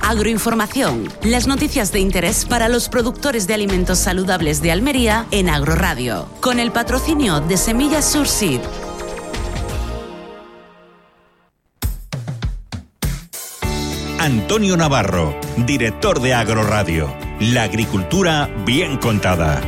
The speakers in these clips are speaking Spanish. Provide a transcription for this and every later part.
Agroinformación, las noticias de interés para los productores de alimentos saludables de Almería en Agroradio, con el patrocinio de Semillas Surseed. Antonio Navarro, director de Agroradio. La agricultura bien contada.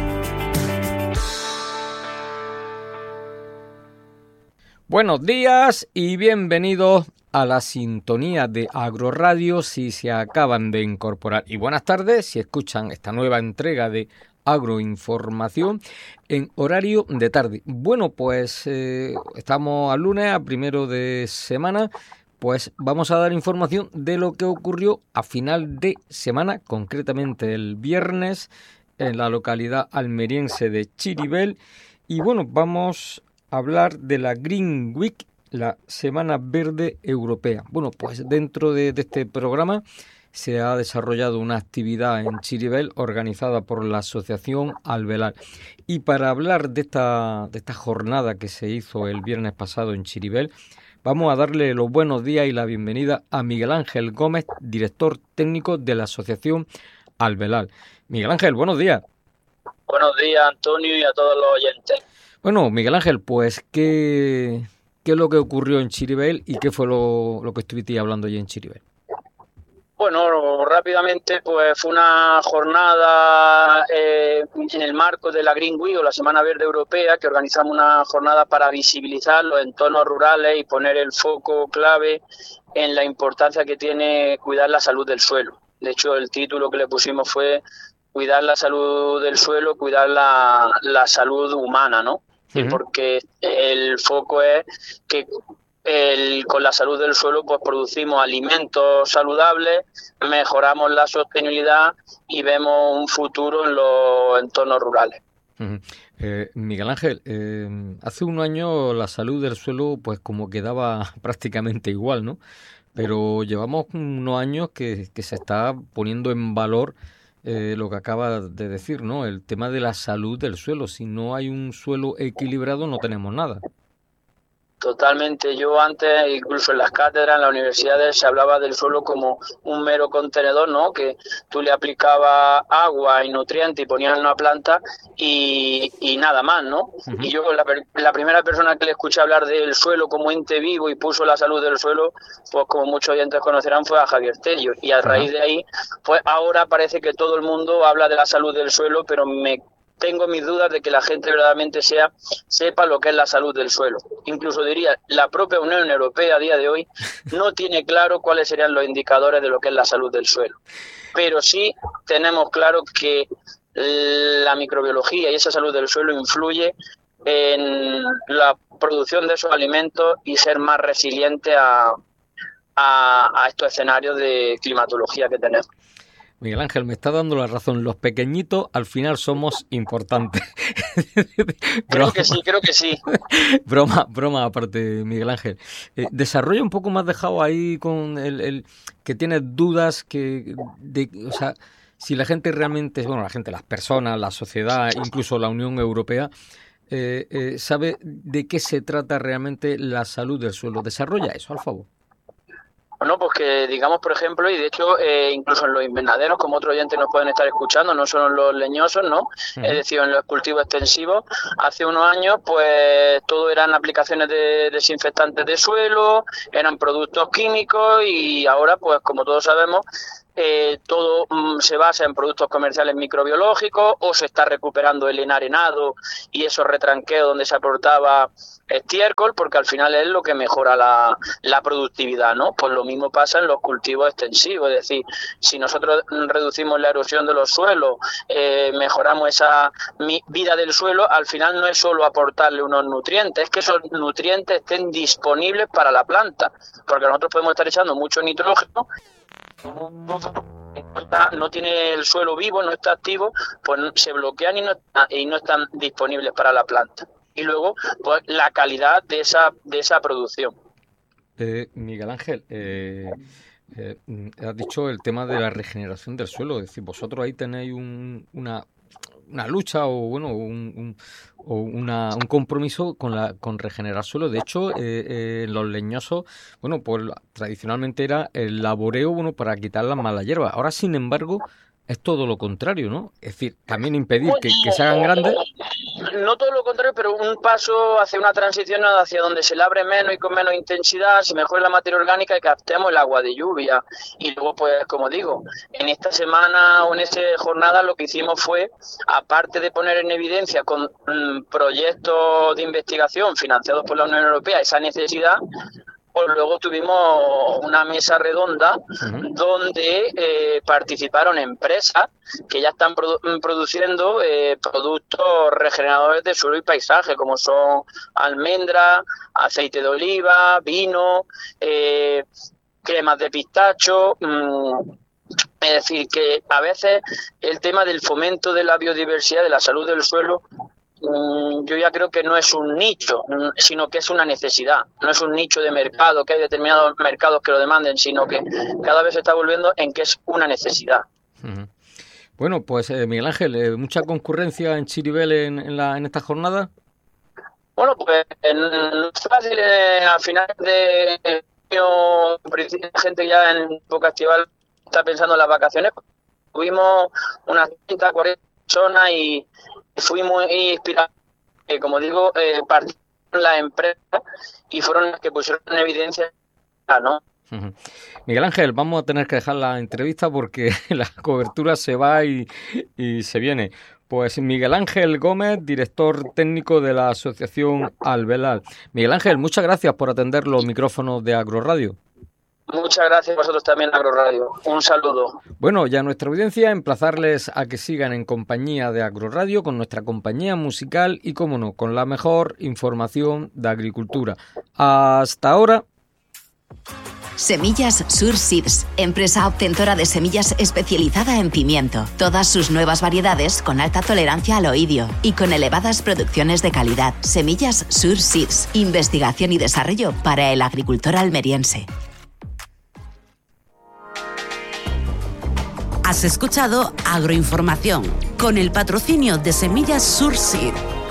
Buenos días y bienvenidos a la sintonía de Agroradio si se acaban de incorporar. Y buenas tardes si escuchan esta nueva entrega de Agroinformación en horario de tarde. Bueno, pues estamos al lunes, a primero de semana. Pues vamos a dar información de lo que ocurrió a final de semana, concretamente el viernes, en la localidad almeriense de Chiribel. Y bueno, vamos a hablar de la Green Week, la Semana Verde Europea. Bueno, pues dentro de este programa se ha desarrollado una actividad en Chiribel organizada por la Asociación Alvelar. Y para hablar de esta jornada que se hizo el viernes pasado en Chiribel, vamos a darle los buenos días y la bienvenida a Miguel Ángel Gómez, director técnico de la Asociación Alvelar. Miguel Ángel, buenos días. Buenos días, Antonio, y a todos los oyentes. Bueno, Miguel Ángel, pues, ¿qué es lo que ocurrió en Chiribel y qué fue lo que estuviste hablando allí en Chiribel? Bueno, rápidamente, pues fue una jornada en el marco de la Green Week o la Semana Verde Europea, que organizamos una jornada para visibilizar los entornos rurales y poner el foco clave en la importancia que tiene cuidar la salud del suelo. De hecho, el título que le pusimos fue cuidar la salud del suelo, cuidar la salud humana, ¿no? Uh-huh. Porque el foco es que con la salud del suelo pues producimos alimentos saludables, mejoramos la sostenibilidad y vemos un futuro en los entornos rurales. Uh-huh. Miguel Ángel, hace un año la salud del suelo pues como quedaba prácticamente igual, ¿no? Pero llevamos unos años que se está poniendo en valor lo que acaba de decir, ¿no? El tema de la salud del suelo. Si no hay un suelo equilibrado no tenemos nada. Totalmente. Yo antes, incluso en las cátedras, en las universidades, se hablaba del suelo como un mero contenedor, ¿no? Que tú le aplicabas agua y nutrientes y ponías en una planta y nada más, ¿no? Uh-huh. Y yo, la primera persona que le escuché hablar del suelo como ente vivo y puso la salud del suelo, pues como muchos oyentes conocerán, fue a Javier Tello. Y a raíz de ahí, pues ahora parece que todo el mundo habla de la salud del suelo, pero tengo mis dudas de que la gente verdaderamente sepa lo que es la salud del suelo. Incluso diría, la propia Unión Europea a día de hoy no tiene claro cuáles serían los indicadores de lo que es la salud del suelo. Pero sí tenemos claro que la microbiología y esa salud del suelo influye en la producción de esos alimentos y ser más resiliente a estos escenarios de climatología que tenemos. Miguel Ángel, me está dando la razón. Los pequeñitos al final somos importantes. Creo que sí. Broma aparte, Miguel Ángel. Desarrolla un poco más dejado ahí con el que tienes dudas o sea, si la gente realmente, las personas, la sociedad, incluso la Unión Europea, sabe de qué se trata realmente la salud del suelo. Desarrolla eso, al favor. Bueno, pues que digamos, por ejemplo, y de hecho incluso en los invernaderos, como otros oyentes nos pueden estar escuchando, no solo en los leñosos, ¿no? Uh-huh. Es decir, en los cultivos extensivos, hace unos años pues todo eran aplicaciones de desinfectantes de suelo, eran productos químicos y ahora pues como todos sabemos todo se basa en productos comerciales microbiológicos o se está recuperando el enarenado y esos retranqueos donde se aportaba estiércol, porque al final es lo que mejora la productividad, ¿no? Pues lo mismo pasa en los cultivos extensivos, es decir, si nosotros reducimos la erosión de los suelos, mejoramos esa vida del suelo, al final no es solo aportarle unos nutrientes, es que esos nutrientes estén disponibles para la planta, porque nosotros podemos estar echando mucho nitrógeno, no tiene el suelo vivo, no está activo, pues se bloquean y no están disponibles para la planta. Y luego, pues la calidad de esa producción. Miguel Ángel, has dicho el tema de la regeneración del suelo, es decir, vosotros ahí tenéis una lucha o bueno un compromiso con regenerar suelo. De hecho, los leñosos, bueno, pues tradicionalmente era el laboreo, bueno, para quitar las malas hierbas. Ahora, sin embargo, es todo lo contrario, ¿no? Es decir, también impedir que se hagan grandes. No todo lo contrario, pero un paso hacia una transición hacia donde se labre menos y con menos intensidad, se mejore la materia orgánica y captemos el agua de lluvia. Y luego, pues, como digo, en esta semana o en esta jornada lo que hicimos fue, aparte de poner en evidencia con proyectos de investigación financiados por la Unión Europea esa necesidad, pues luego tuvimos una mesa redonda donde participaron empresas que ya están produciendo productos regeneradores de suelo y paisaje, como son almendras, aceite de oliva, vino, cremas de pistacho. Es decir, que a veces el tema del fomento de la biodiversidad, de la salud del suelo, yo ya creo que no es un nicho, sino que es una necesidad. No es un nicho de mercado, que hay determinados mercados que lo demanden, sino que cada vez se está volviendo en que es una necesidad. Bueno, pues Miguel Ángel, ¿mucha concurrencia en Chiribel en esta jornada? Bueno, pues no es fácil. Al final de año, la gente ya en época estival está pensando en las vacaciones. Tuvimos unas 30, 40 personas y fui muy inspirado, como digo, participaron las empresas y fueron las que pusieron en evidencia, ¿no? Miguel Ángel, vamos a tener que dejar la entrevista porque la cobertura se va y se viene. Pues Miguel Ángel Gómez, director técnico de la Asociación Alvelal. Miguel Ángel, muchas gracias por atender los micrófonos de Agroradio. Muchas gracias a vosotros también, Agroradio. Un saludo. Bueno, ya nuestra audiencia, emplazarles a que sigan en compañía de Agroradio con nuestra compañía musical y, cómo no, con la mejor información de agricultura. Hasta ahora. Semillas Sur Seeds, empresa obtentora de semillas especializada en pimiento. Todas sus nuevas variedades con alta tolerancia al oidio y con elevadas producciones de calidad. Semillas Sur Seeds, investigación y desarrollo para el agricultor almeriense. Has escuchado Agroinformación con el patrocinio de Semillas Sur Seed.